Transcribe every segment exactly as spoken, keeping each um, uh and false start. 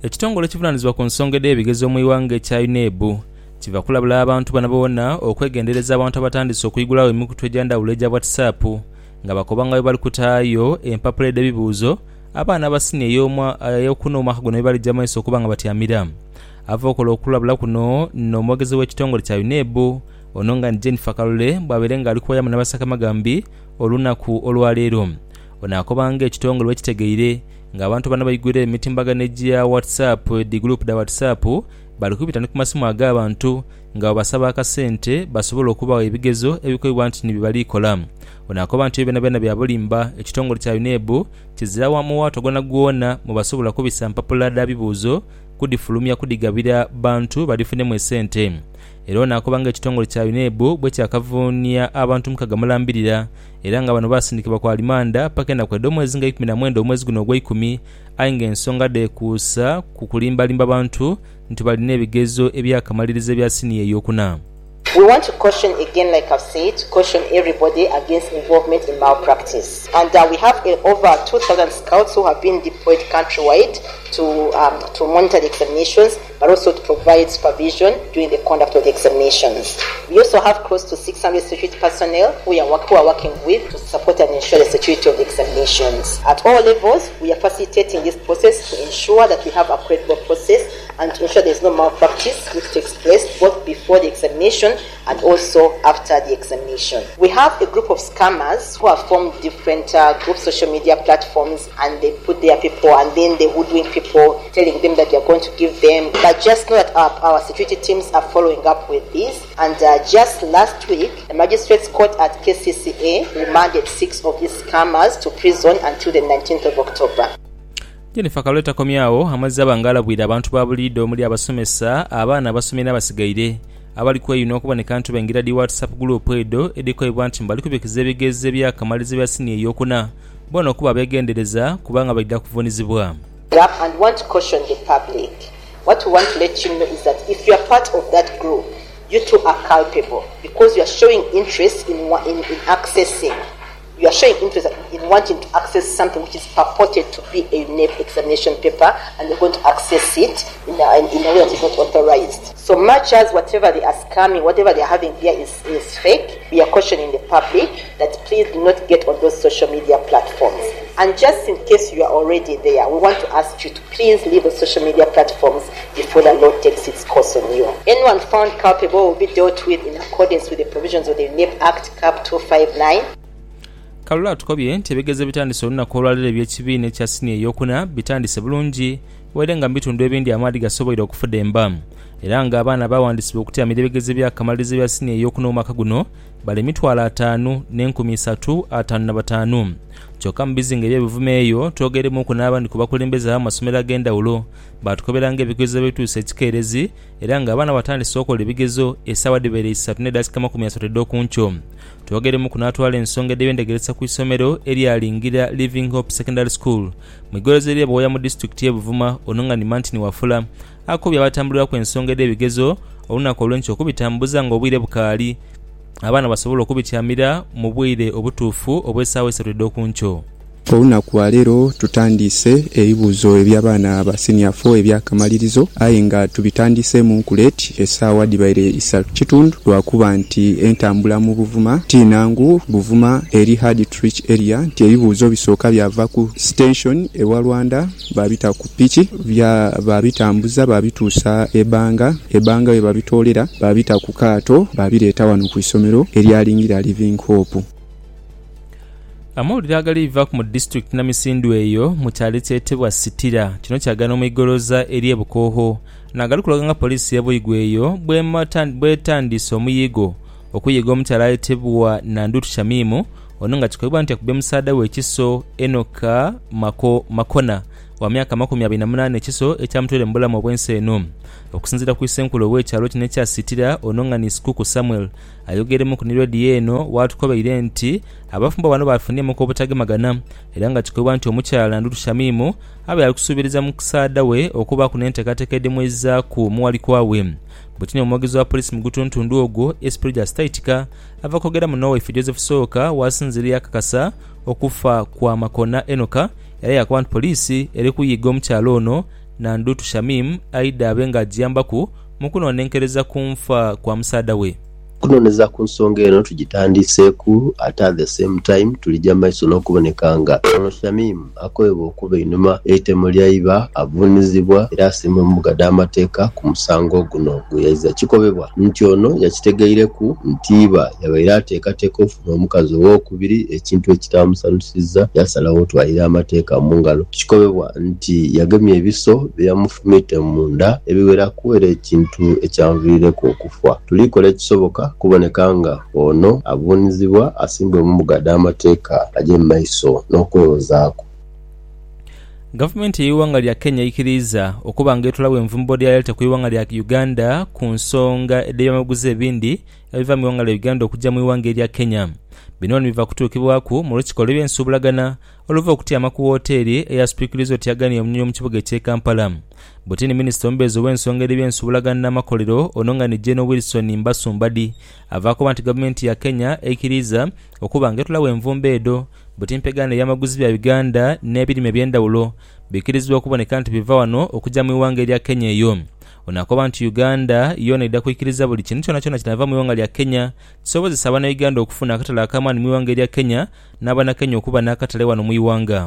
Ekitongole kivunaanyizibwa ku nsonga y'ebigezo mu iwanga ekya U N E B kiva kulabula abantu bana bonna okwegendereza abantu abatandise okuyigulawo emikutu egy'enjawulo egya WhatsApp nga bakobanga bali kutaayo empapula ed'ebibuuzo abaana abasini ey'okuna omwaka guno balijja maaso okuba nga batyamira. Ava okola okulabula kuno nno omwogezi w'ekitongole kya U N E B ono nga Jennifer Kalule bw'abeere ng'ali kuwayamu n'abasaka magambi olunaku olwaleero. Ono akobanga ekitongole bwe kitegeire ng'abantu bana bayigwira emitimbagano gya WhatsApp di group da WhatsApp bali kubita ne ku masimu ag'abantu nga basaba akasente basobola okubawa ebigezo ebikolebwa nti nibibalikola. Ono akoba nti ebyo byonna bya bulimba ekitongole kya U N E B kizira wamu waato gona gwona mu basobola kubisa mpapula da bibuuzo kudifulumya kudigabira bantu badifunemu esente. Era ono akobanga ekitongole kya U N E B bwe kyakavuunya abantu mukaga mulambirira era nga bano basindikibwa kwa limanda paka ennaku omwezi nga ikumi na mwenda omwezi guno ogw'ikumi ayi ng'ensonga dekuusa ku kulimbalimba bantu nti balina ebigezo ebyakamaliriza ebya siniya ey'okuna. We want to caution again, like I've said, caution everybody against involvement in malpractice. And uh, we have uh, over two thousand scouts who have been deployed countrywide to um, to monitor the examinations, but also to provide supervision during the conduct of the examinations. We also have close to six hundred security personnel who are, work, who are working with to support and ensure the security of the examinations. At all levels, we are facilitating this process to ensure that we have a credible process and to ensure there is no malpractice which takes place both before the examination and also after the examination. We have a group of scammers who have formed different uh, group social media platforms, and they put their people and then they hoodwink people, telling them that they are going to give them. But just know that our, our security teams are following up with this. And uh, just last week, the Magistrates Court at K C C A remanded six of these scammers to prison until the nineteenth of October. Jennifer Kalule takomyawo amazzi abangalabwira abantu ba bulido omuli abasomesa abaana abasomera abasigaire abali kweyuna okuboneka nti bengira di WhatsApp group edo edikoyibwa nti mbali kubikiza ebigezo ebyakamaliza bya siniya ey'okuna bona okuba begendereza kubanga bagenda kuvunizibwa. And want to caution the public. What we want to let you know is that if you are part of that group, you too are culpable because you are showing interest in in, in accessing. You are showing interest in wanting to access something which is purported to be a U N E B examination paper, and you're going to access it in a, in a way that is not authorized. So much as whatever they are scamming, whatever they are having here is, is fake, we are cautioning the public that please do not get on those social media platforms. And just in case you are already there, we want to ask you to please leave the social media platforms before the law takes its course on you. Anyone found culpable will be dealt with in accordance with the provisions of the U N E B Act Cap two fifty-nine. Kalule atukobye nti ebigezo bitandise olunaku olwaleero eby'ekibiina ekya siniya ey'okuna bitandise bulungi were nga mu bitundu ebindi amaadi gasobolera okufudda emba era ng'abaana baawandisibwa okutyamira ebigezo byakamaliriza bya siniya ey'okuna omwaka guno bali emitwalo ataano n'enkumi isatu ataano na bataano. Kyokka mu bizinga eby'ebivume eyo twogeremu okunaaba ndi ku bakulembeze b'amasomero ag'endawulo baatukoberanga ebigezo bituusa ekikeerezi era ng'abaana batandise okukola ebigezo essaawa dibeere isatu n'eddakiika makumi asatu eddokunkyo. Twogeremu kunaatwala ensonga ed'ebyendegereesa ku isomero eryalingira Living Hope Secondary School mu igorozo ery'ebwoya mu disitulikiti y'ebuvuma ono nga ni Martin Wafula akubye abatambulira ku ensonga ed'ebigezo olunaku olw'enkya okubitambuza ng'obwire bukaali abaana basobola okubityamira mu bwire obutuufu obw'essaawa esatu eddokunkyo. Olunaku lwaleero tutandise ebibuuzo eby'abaana aba senior four ebyakamalirizo aye nga tubitandise mu nkuleeti essaawa dibaire isatu kitundu lwakuba nti entambula mu buvuma tinangu buvuma eri hard to reach area nti ebibuuzo bisooka byava ku station ewa Rwanda babita ku piki bya babitambuza babituusa ebanga ebanga we babitoolera babita ku kaato babireeta wano ku isomero eryalingira Living Hope. Amawulire agaliva ku mu district na misindu eyo mu kyalo kyetebwa Sitira kino kyagana mu igoroza eri ebukooho nagalukulaga nga poliisi y'ebuyigwa eyo bwetandise omuyigo okuyiga omukyala ayitibwa Nandutu Shamimu ono nga kikolebwa nti akubye musaada we ekiso Enoka Mako Makona wa myaka makumi abiri na munaana ekiso ekyamutwere mu bulamu obw'ensi eno. Okusinziira ku isenkulo w'ekyalo kino ekya Sitira ono nga ni Sikuku Samuel ayogeremu ku nirediyo eno waatukobeire nti abafumbo bano bafuniyemu k'obutagemagana era nga kikolebwa nti omukyala Nandutu Shamimu aba yali kusuubiriza mu kusaada we okuba ku n'enteekateeka eddemweza ku muwalikwa we. Bwetini omwogezi wa poliisi mu gutuntundu ogwo S P Staitika ava kwogera mu Norway Joseph Sooka wasinziriya akakasa okufa kwa Makona Enoka era yakuba nti poliisi eri kuyiga omukyalo ono na Ndutu Shamim aida abenga ajiyambaku mu kunonenkereza ku nfa kwa musaada we. Kunoneza ku nsonga eno tugitandiseeku ate at the same time tulijja maiso n'okuboneka nga ono Shamim akoyebwa okuba einuma eitemo lyaiba avunizibwa era asiimwe mu mbuga amateeka ku musango guno gweyayiza kikobebwa nti ono yakitegeereku nti iba yabaire ateekateeka ofuna omukazi ow'okubiri ekintu ekitamusanyusizza yasalawo twalira amateeka mu ngalo kikobebwa nti yagemye ebiso byamufumite munda ebiweraku era ekintu ekyanviireku okufa tulikola ekisoboka kuboneka nga ono avunizibwa asimbwe mu mbuga amateeka aje maiso n'okwewozaako. Gavumenti y'eiwanga lya Kenya ikiriza okuba ng'etulawo envumbo lyayo ku iwanga lya Uganda ku nsonga ebyamaguzi ebindi ebiva mu iwanga lya Uganda okujja mu iwanga erya Kenya. Bino biva kutuukibwaku mu lukiiko lw'ensuubulagana oluva okutyama ku woteeri eyaspiikiriza otyagania omunyonyi mu kibuga eky'e Kampala. Butini minisita omubeezi w'ensonga eby'ensuubulagana n'amakolero ononga ni General Wilson Mbasumbadi avaako nti gavumenti ya Kenya ekiriza okuba ng'etulawo envumbo edo butimpegana ey'amaguzi bya Uganda n'ebirime by'endawulo bikirizibwa okuboneka nti biva wano okujja mu iwanga erya Kenya eyo. Onakoba nti Uganda yona idda kwikiriza buli kintu kyonna kyonna kinava mu iwanga lya Kenya kisobozesa abana Uganda okufuna akatale akamaanyi mu iwanga erya Kenya n'abana Kenya okuba n'akatale wano mu iwanga.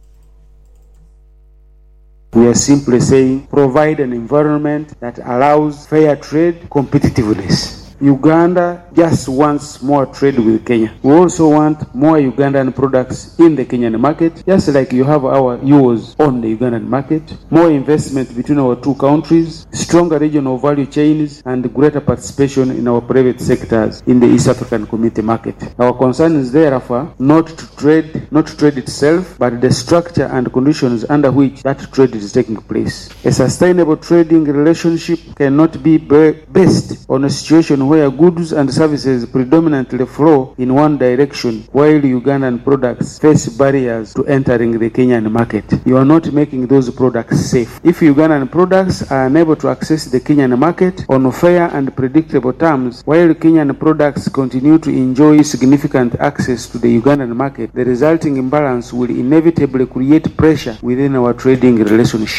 We are simply saying provide an environment that allows fair trade competitiveness. Uganda just wants more trade with Kenya. We also want more Ugandan products in the Kenyan market, just like you have our yours on the Ugandan market. More investment between our two countries, stronger regional value chains, and greater participation in our private sectors in the East African Community market. Our concern is therefore not to trade, not to trade itself, but the structure and conditions under which that trade is taking place. A sustainable trading relationship cannot be based on a situation where goods and services predominantly flow in one direction while Ugandan products face barriers to entering the Kenyan market. You are not making those products safe. If Ugandan products are unable to access the Kenyan market on fair and predictable terms, while Kenyan products continue to enjoy significant access to the Ugandan market, the resulting imbalance will inevitably create pressure within our trading relationship.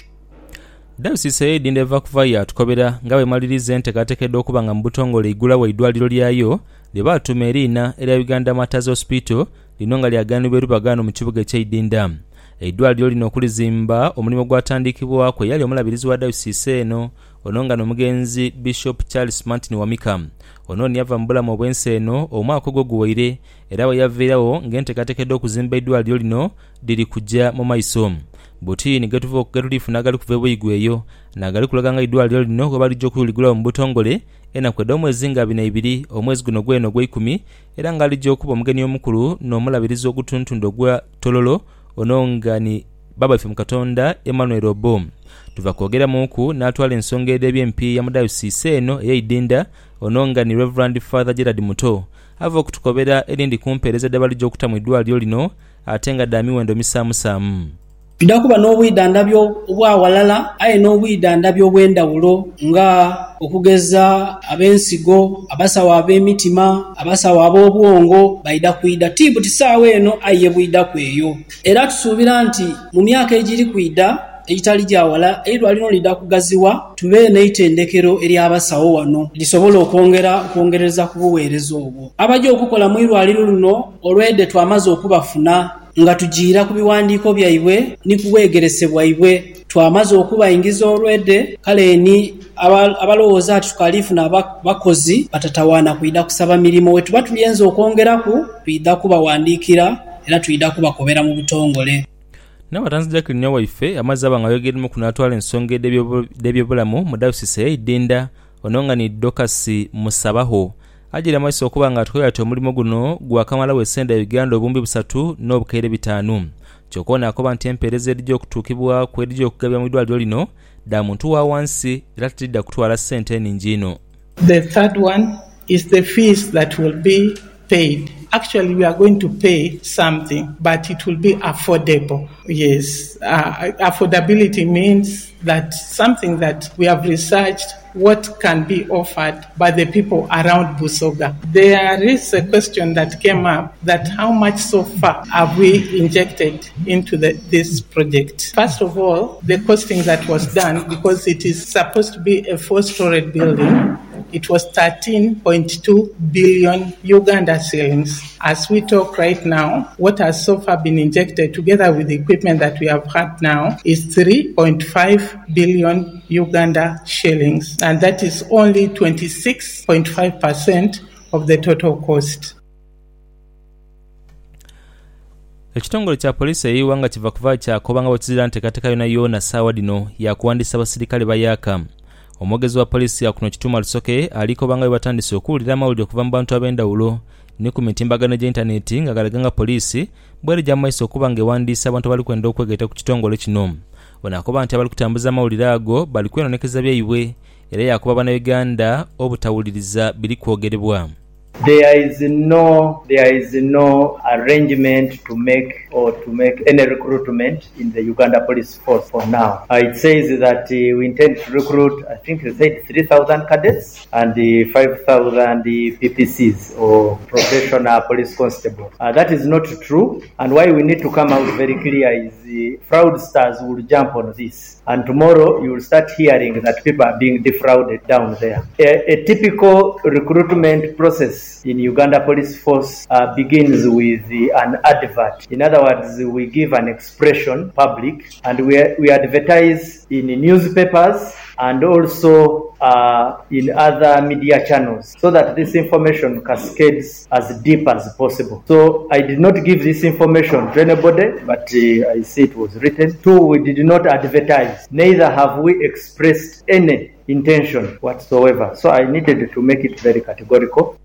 Dayosisi edinde eva kuva yatukobera nga bwe maliriza enteekateekedde okuba nga mu butongole igulawo eddwaliro lyayo lye baatuma eriina erya Uganda Matters Hospital lino nga lyagaanibwa erubagaano mu kibuga eky'Idinda. Eddwaliro lino okulizimba omulimu gwatandikibwa kwe yali omulabirizi wa dayosisi eno ono nga n'omugenzi Bishop Charles Martin Wamika. Ono ni yava mu bulamu obw'ensi eno omwaka ogwo guwaire era we yaviirawo ng'enteekateekedde okuzimba eddwaliro lino liri kujja mu maiso. Butini gatuva okugatuliifuna agali kuva ebuyigweyo nagali kulaga nga eddwaliro lino kuba lijja okuligulawo mu butongole enaku edda omwezi nga abiri na ibiri omwezi guno gw'eno ogw'ekumi era nga lijja okuba omugenyi omukulu n'omulabirizi ogutuntundo ogwa Tololo ono nga ni Babaffe mu Katonda Emmanuel Obo. Tuva kwogeramuku n'atwala ensonga eby'empiiya mu dayosisi eno ey'Idinda ono nga ni Reverend Father Gerard Muto ava okutukobera erindi kumpeereza ddala lijja okuta mu eddwaliro lino ate nga dda miwendo misaamusaamu. Bidakuba n'obwidandabyo obwawalala aye n'obwidandabyo obw'endawulo nga okugeza ab'ensigo abasawo ab'emitima abasawo ab'obwongo baida kwida tibu tisaawa eno aye bwidaku eyo era tusuubira nti mu myaka egiri kwida egitali gyawala eddwaliro lidda kugaziwa tube n'eitendekero ery'abasawo wano lisobola okwongera okwongereza ku buweereza obwo abajja okukola mu irwaliro luno olwedde twamaze okubafuna nga tujiira ku biwandiiko byaibwe ni kuweegeresebwaibwe twamaze okubayingiza olwedde kale ni abalowooza ati tukalifuna bakozi batatawaana kwida kusaba mirimu we tuba tulyenza okwongeraku tuyida kubawandiikira era tuyida kubakobera mu butongole. N'abatanzi Jacqueline waife amazzi abanga yogeremu kunaatwala ensonga eby'ebyobulamu mu dayosisi ey'Idinda ono nga ni Dokasi Musabaho ajira maiso okuba nga atukola ati omulimu guno gwakamalawo essenda Uganda obumbi busatu n'obukaire bitaanu. Kyokona akoba nti empeereza erijja okutuukibwa ku erijja okugabya mu ddwaliro lino dda muntu wa wansi era tetidda kutwala ssente eningi ino. The third one is the fees that will be paid actually we are going to pay something, but it will be affordable. Yes, uh, affordability means that something that we have researched what can be offered by the people around Busoga. There is a question that came up that how much so far have we injected into the, this project? First of all, the costing that was done, because it is supposed to be a four-story building, it was thirteen point two billion Uganda shillings. As we talk right now, what has so far been injected together with the equipment that we have had now is three point five billion Uganda shillings. And that is only twenty-six point five percent of the total cost. Ekitongole kya poliisi eyiwanga kiva kuva kyakobanga bwekizira nteekateeka yona yona ssaawa dino yakuwandiisa abasirikale bayaka. Omwogezi wa poliisi ya kuno Kituma Lusoke aliko banga batandise okuwulira amawulire okuva mu bantu ab'endawulo ne ku mitimbagano gy'intaneti nga galaganga poliisi bweri gya maiso okuba ng'ewandiisa abantu bali kwenda okwegaita ku kitongole kino. Onakoba nti abali kutambuza amawulire ago bali kwenonekeza byeyibwe era yakuba bannayuganda obutawuliriza biri kwogerebwa. There is no there is no arrangement to make or to make any recruitment in the Uganda Police Force for now. Uh, it says that uh, we intend to recruit, I think they said three thousand cadets and uh, five thousand uh, P P Cs or professional police constables. Uh, that is not true, and why we need to come out very clear is the uh, fraudsters will jump on this. And tomorrow you will start hearing that people are being defrauded down there. A, a typical recruitment process in Uganda Police Force uh, begins with the, an advert. In other words, we give an expression public and we, we advertise in newspapers and also uh, in other media channels so that this information cascades as deep as possible. So I did not give this information to anybody, but uh, I see it was written. Two, we did not advertise. Neither have we expressed any intention whatsoever. So I needed to make it very categorical.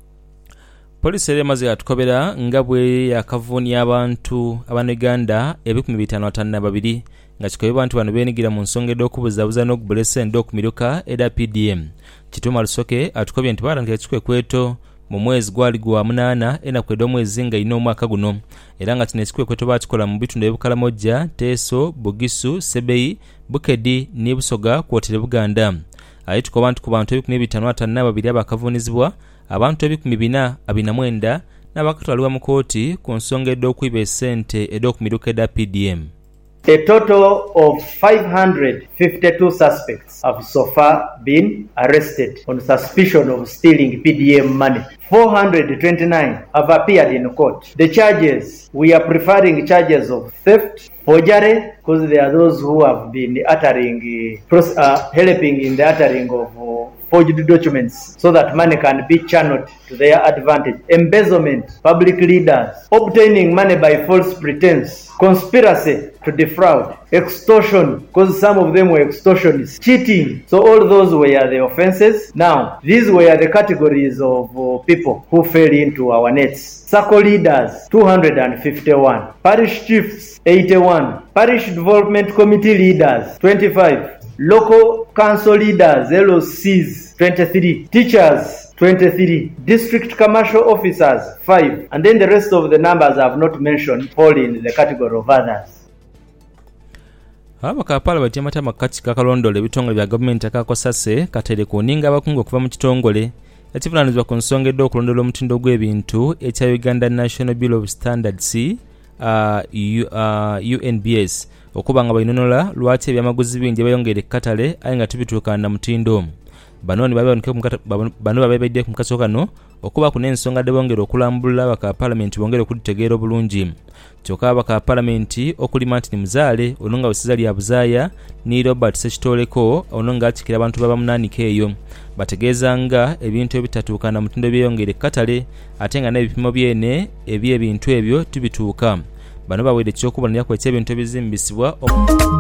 Poliisi eri emaze atukobera nga bwe yakavuunya abantu abaneganda ebikumi bitaano ataano na babiri nga kikobebwa nti bano beenyigira mu nsonga ed'okubuzaabuza n'okugula essente okumiruka eda P D M. Kituma Lusoke atukobye nti baarangirira ekikwekweto mu mwezi gwali gwa munaana enaku ed'omwezi nga ina omwaka guno era nga kino ekikwekweto baakikola mu bitundu eb'Bukalamojja, Teeso, Bugisu, Sebeyi, Bukedi ne Busoga kwotere Buganda. Aye tukoba nti ku bantu ebikumi bitaano ataano na babiri abakavuunizibwa abantu ebikumi bina abina mwenda n'abakatwalibwa mu kooti ku nsonga ed'okwiba essente ed'okumiruka eda P D M. A total of five hundred fifty-two suspects have so far been arrested on suspicion of stealing P D M money. four hundred twenty-nine have appeared in court. The charges, we are preferring charges of theft, forgery, because there are those who have been uttering, uh, uh, helping in the uttering of uh, forged documents so that money can be channeled to their advantage. Embezzlement, public leaders, obtaining money by false pretense, conspiracy to defraud, extortion, because some of them were extortionists, cheating. So all those were the offenses. Now, these were the categories of uh, people who fell into our nets. Circle leaders, two hundred fifty-one. Parish chiefs, eighty-one. Parish development committee leaders, twenty-five. Local council leaders, L O Cs, twenty-three. Teachers, twenty-three. District commercial officers, five. And then the rest of the numbers I have not mentioned fall in the category of others. Abakampala batya matama kati kakalondole ebitongole bya gavumenti akakosase katere kuninga abakungu okuva mu kitongole ekivunaanyizibwa ku nsonga ed'okulondola omutindo gw'ebintu ekya Uganda National Bureau of Standards uh, uh, U N B S okuba nga bayinonola lwaki ebyamaguzi bingi bayongere katale aye nga tubituukana na mutindo. Bano bano babeebedde ku mukaso kano okuba ku n'ensonga de bongera okulambulula abaka palamenti bongere okuditegeera obulungi. Kyokka abaka palamenti okulima nti ni muzaale ono nga bwesiza lya buzaaya ni Robert Sekitoleko ono nga akikira abantu babamunaanika eyo bategeeza nga ebintu ebitatuuka na mutindo byeyongere katale ate nga n'ebipimo byene eby'ebintu ebyo tubituuka. Bano bawedde ekyokubonerako eky'ebintu ebizimbisibwa